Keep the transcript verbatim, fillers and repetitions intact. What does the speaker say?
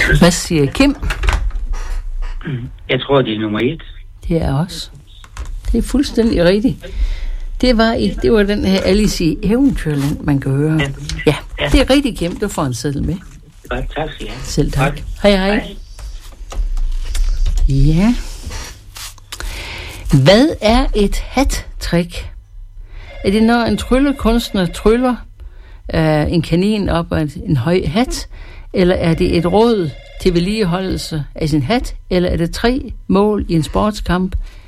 Hvad siger Kim? Jeg tror, det er nummer et. Det er også. Det er fuldstændig rigtigt. Det var, i, det var den her Alice i Eventyrland, man kan høre. Ja, ja, ja. Det er rigtig Kim. Du får en seddel med. Godt, tak skal jeg. Selv tak. Hej, hej. Hej. Ja. Hvad er et hat-trick? Er det, når en tryllekunstner tryller uh, en kanin op af en høj hat? Eller er det et råd til vedligeholdelse af sin hat? Eller er det tre mål i en sportskamp?